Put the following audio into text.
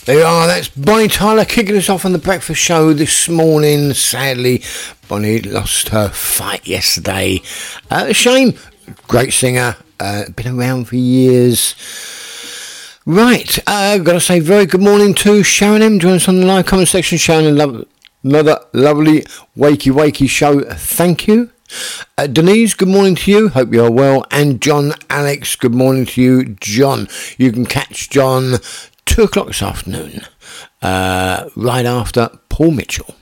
There you are, that's Bonnie Tyler kicking us off on the breakfast show this morning. Sadly, Bonnie lost her fight yesterday. A shame. Great singer, been around for years. Right, I've got to say very good morning to Sharon M. Join us on the live comment section. Sharon, another lovely wakey show. Thank you. Denise, good morning to you. Hope you're well. And John Alex, good morning to you. John, you can catch John 2 o'clock this afternoon, right after Paul Mitchell.